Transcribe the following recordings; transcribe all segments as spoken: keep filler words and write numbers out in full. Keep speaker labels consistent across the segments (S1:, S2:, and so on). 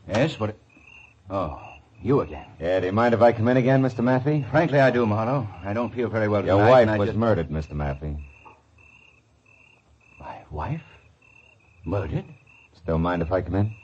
S1: Yes, but... Oh, you again.
S2: Yeah, do you mind if I come in again, Mister Maffey?
S1: Frankly, I do, Marlowe. I don't feel very well
S2: Your
S1: tonight.
S2: wife
S1: and I
S2: was
S1: just...
S2: murdered, Mister Maffey.
S1: My wife? Murdered?
S2: Still mind if I come in?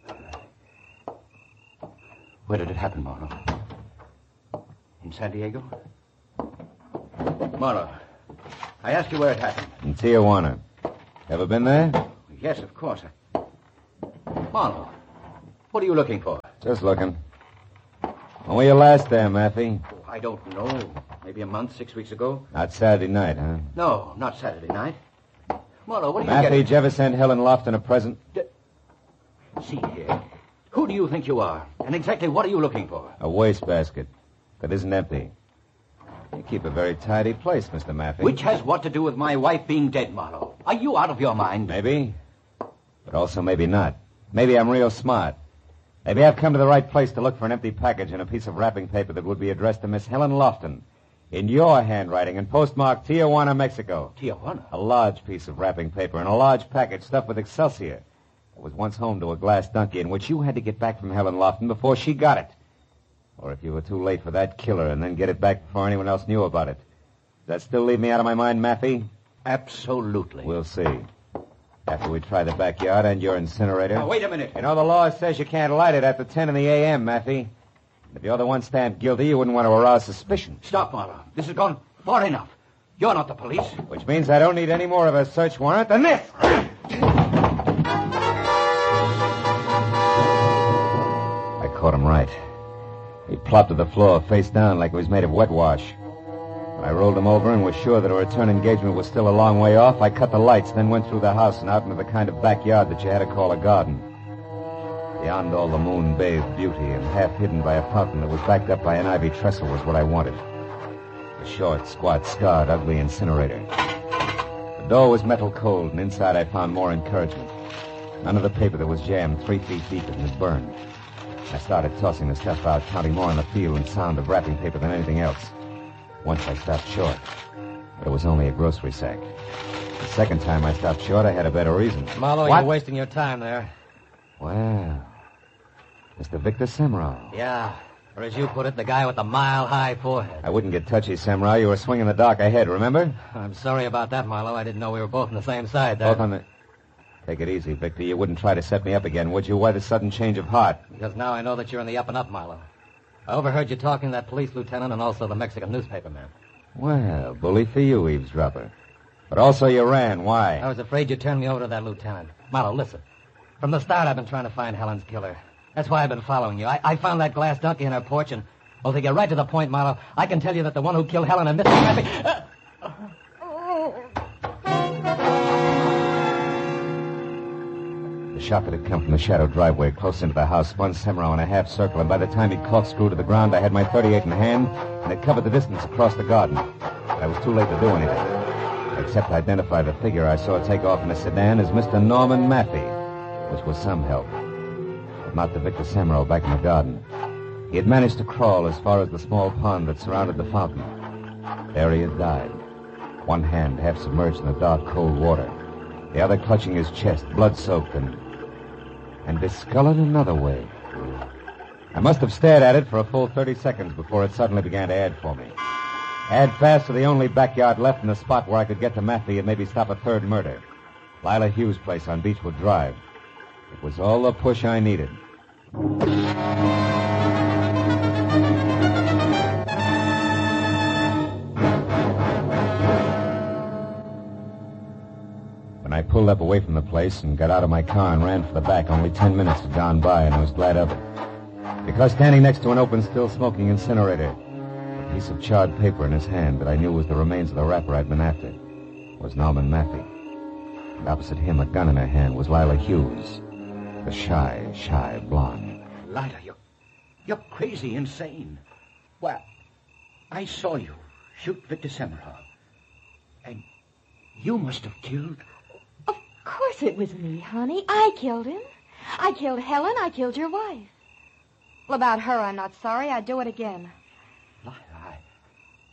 S1: Where did it happen, Marlowe? In San Diego? Marlowe, I asked you where it happened.
S2: In Tijuana. Ever been there?
S1: Yes, of course. I... Marlowe, what are you looking for?
S2: Just looking. When were you last there, Maffey?
S1: Oh, I don't know. Maybe a month, six weeks ago.
S2: Not Saturday night, huh?
S1: No, not Saturday night. Marlowe, what are you
S2: Maffey,
S1: getting?
S2: did you ever send Helen Lofton a present?
S1: D- See here. Who do you think you are? And exactly what are you looking for?
S2: A wastebasket that isn't empty. You keep a very tidy place, Mister Maffey.
S1: Which has what to do with my wife being dead, Marlowe? Are you out of your mind?
S2: Maybe. But also maybe not. Maybe I'm real smart. Maybe I've come to the right place to look for an empty package and a piece of wrapping paper that would be addressed to Miss Helen Lofton. In your handwriting and postmarked Tijuana, Mexico.
S1: Tijuana?
S2: A large piece of wrapping paper and a large package stuffed with Excelsior. It was once home to a glass donkey in which you had to get back from Helen Lofton before she got it. Or if you were too late for that, kill her and then get it back before anyone else knew about it. Does that still leave me out of my mind, Maffey?
S1: Absolutely.
S2: We'll see. After we try the backyard and your incinerator.
S1: Now, wait a minute.
S2: You know, the law says you can't light it after ten in the a m, Maffey. If you're the one stamped guilty, you wouldn't want to arouse suspicion.
S1: Stop, Marlowe. This has gone far enough. You're not the police.
S2: Which means I don't need any more of a search warrant than this. I caught him right. He plopped to the floor, face down, like he was made of wet wash. When I rolled him over and was sure that a return engagement was still a long way off, I cut the lights, then went through the house and out into the kind of backyard that you had to call a garden. Beyond all the moon-bathed beauty and half hidden by a fountain that was backed up by an ivy trestle was what I wanted. The short, squat, scarred, ugly incinerator. The door was metal cold, and inside I found more encouragement. None of the paper that was jammed three feet deep and had burned. I started tossing the stuff out, counting more on the feel and sound of wrapping paper than anything else. Once I stopped short, but it was only a grocery sack. The second time I stopped short, I had a better reason.
S3: Marlowe,
S2: What?
S3: you're wasting your time there.
S2: Well, Mister Victor Semrau.
S3: Yeah, or as you put it, the guy with the mile-high forehead.
S2: I wouldn't get touchy, Semrau. You were swinging the dock ahead, remember?
S3: I'm sorry about that, Marlowe. I didn't know we were both on the same side there.
S2: Both on the... Take it easy, Victor. You wouldn't try to set me up again, would you? Why the sudden change of heart?
S3: Because now I know that you're in the up-and-up, Marlowe. I overheard you talking to that police lieutenant and also the Mexican newspaper man.
S2: Well, bully for you, eavesdropper. But also you ran. Why?
S3: I was afraid you'd turn me over to that lieutenant. Marlowe, listen. From the start, I've been trying to find Helen's killer. That's why I've been following you. I, I found that glass donkey in her porch, and, well, to get right to the point, Marlowe, I can tell you that the one who killed Helen and Mister Maffey... Uh,
S2: The shot that had come from the shadow driveway close into the house spun Semrau in a half circle, and by the time he'd corkscrewed to the ground, I had my thirty-eight in hand, and it covered the distance across the garden. But I was too late to do anything, except identify the figure I saw take off in a sedan as Mister Norman Maffey, which was some help. But not the Victor Semrau back in the garden. He had managed to crawl as far as the small pond that surrounded the fountain. There he had died, one hand half submerged in the dark, cold water, the other clutching his chest, blood-soaked and... and discolored another way. I must have stared at it for a full thirty seconds before it suddenly began to add for me. Add fast to the only backyard left in the spot where I could get to Maffey and maybe stop a third murder. Lila Hughes' place on Beechwood Drive. It was all the push I needed. When I pulled up away from the place and got out of my car and ran for the back, only ten minutes had gone by, and I was glad of it. Because standing next to an open, still-smoking incinerator, a piece of charred paper in his hand that I knew was the remains of the rapper I'd been after, was Norman Maffey. And opposite him, a gun in her hand, was Lila Hughes, the shy, shy blonde.
S1: Lila, you're, you're crazy, insane. Well, I saw you shoot Victor Semrau. And you must have killed...
S4: Of course it was me, honey. I killed him. I killed Helen. I killed your wife. Well, about her, I'm not sorry. I'd do it again.
S1: Lila, I...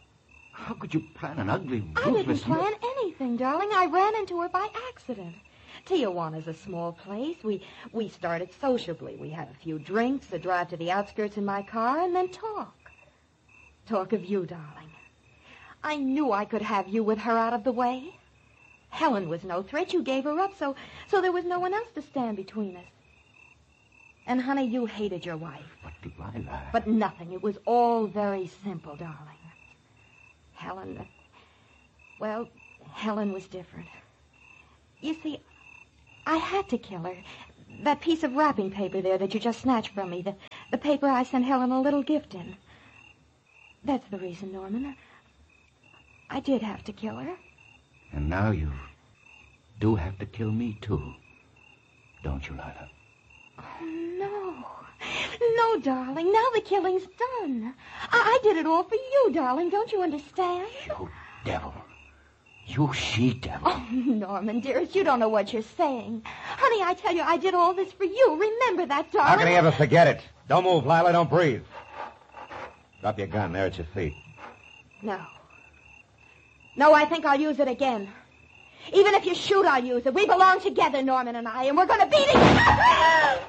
S1: How could you plan an ugly,
S4: I
S1: ruthless...
S4: didn't plan anything, darling. I ran into her by accident. Tijuana's a small place. We we started sociably. We had a few drinks, a drive to the outskirts in my car, and then talk. Talk of you, darling. I knew I could have you with her out of the way. Helen was no threat. You gave her up, so so there was no one else to stand between us. And, honey, you hated your wife.
S1: But, Delilah...
S4: But nothing. It was all very simple, darling. Helen... Well, Helen was different. You see, I had to kill her. That piece of wrapping paper there that you just snatched from me, the, the paper I sent Helen a little gift in. That's the reason, Norman. I did have to kill her.
S1: And now you do have to kill me, too. Don't you, Lila?
S4: Oh, no. No, darling. Now the killing's done. I, I did it all for you, darling. Don't you understand?
S1: You devil. You she-devil.
S4: Oh, Norman, dearest, you don't know what you're saying. Honey, I tell you, I did all this for you. Remember that, darling.
S2: How can he ever forget it? Don't move, Lila. Don't breathe. Drop your gun there at your feet.
S4: No. No, I think I'll use it again. Even if you shoot, I'll use it. We belong together, Norman and I, and we're going to beat it.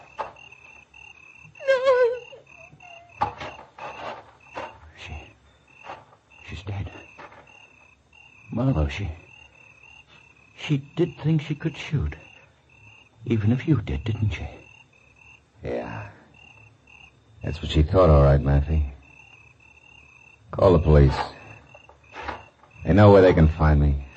S4: No.
S1: She... She's dead. Marlo, she... She did think she could shoot. Even if you did, didn't she?
S2: Yeah. That's what she thought, all right, Matthew. Call the police. They know where they can find me.